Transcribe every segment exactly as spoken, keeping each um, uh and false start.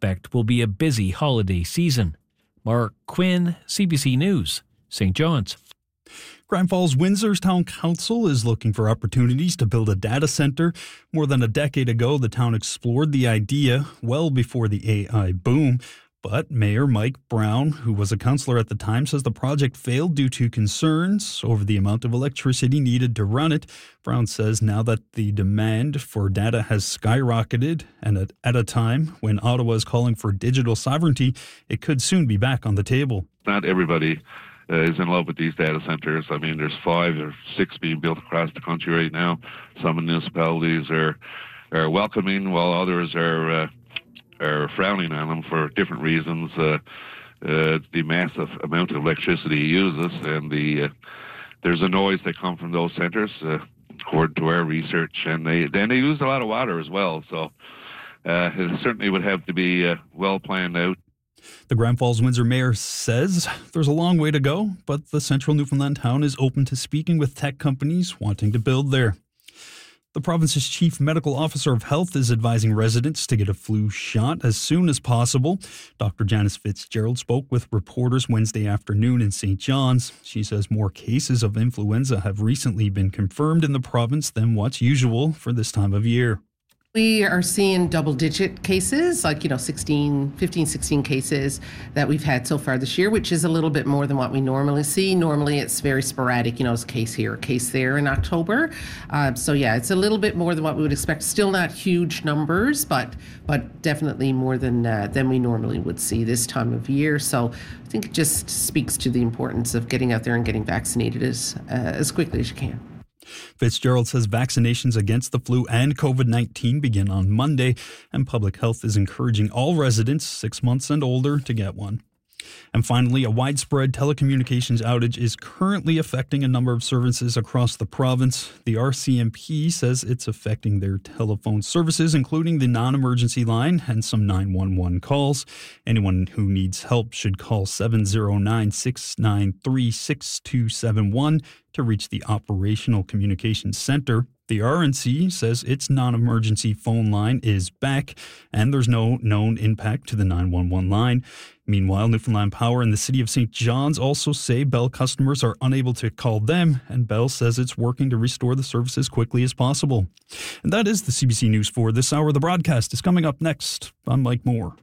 expect will be a busy holiday season. Mark Quinn, C B C News, Saint John's. Grand Falls Windsor's Town Council is looking for opportunities to build a data center. More than a decade ago, the town explored the idea well before the A I boom. But Mayor Mike Brown, who was a councillor at the time, says the project failed due to concerns over the amount of electricity needed to run it. Brown says now that the demand for data has skyrocketed, and at, at a time when Ottawa is calling for digital sovereignty, it could soon be back on the table. Not everybody uh, is in love with these data centers. I mean, there's five or six being built across the country right now. Some municipalities are, are welcoming, while others are... Uh, are frowning on them for different reasons. Uh, uh, the massive amount of electricity it uses, and the uh, there's a noise that comes from those centres, uh, according to our research, and they then they use a lot of water as well. So uh, it certainly would have to be uh, well planned out. The Grand Falls Windsor mayor says there's a long way to go, but the central Newfoundland town is open to speaking with tech companies wanting to build there. The province's chief medical officer of health is advising residents to get a flu shot as soon as possible. Doctor Janice Fitzgerald spoke with reporters Wednesday afternoon in Saint John's. She says more cases of influenza have recently been confirmed in the province than what's usual for this time of year. We are seeing double-digit cases, like, you know, sixteen, fifteen, sixteen cases that we've had so far this year, which is a little bit more than what we normally see. Normally, it's very sporadic, you know, it's a case here, a case there in October. Uh, so, yeah, it's a little bit more than what we would expect. Still not huge numbers, but but definitely more than uh, than we normally would see this time of year. So I think it just speaks to the importance of getting out there and getting vaccinated as uh, as quickly as you can. Fitzgerald says vaccinations against the flu and COVID nineteen begin on Monday, and public health is encouraging all residents six months and older to get one. And finally, a widespread telecommunications outage is currently affecting a number of services across the province. The R C M P says it's affecting their telephone services, including the non-emergency line and some nine one one calls. Anyone who needs help should call seven oh nine, six nine three, six two seven one to reach the Operational Communications Center. The R N C says its non-emergency phone line is back, and there's no known impact to the nine one one line. Meanwhile, Newfoundland Power and the City of Saint John's also say Bell customers are unable to call them, and Bell says it's working to restore the service as quickly as possible. And that is the C B C News for this hour. The broadcast is coming up next. I'm Mike Moore.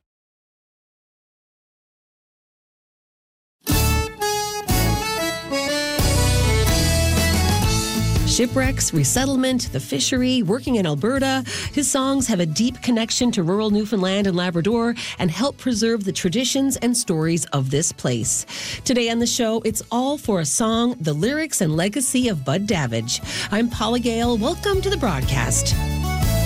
Shipwrecks, resettlement, the fishery, working in Alberta. His songs have a deep connection to rural Newfoundland and Labrador and help preserve the traditions and stories of this place. Today on the show, it's all for a song, the lyrics and legacy of Bud Davidge. I'm Paula Gale. Welcome to the broadcast.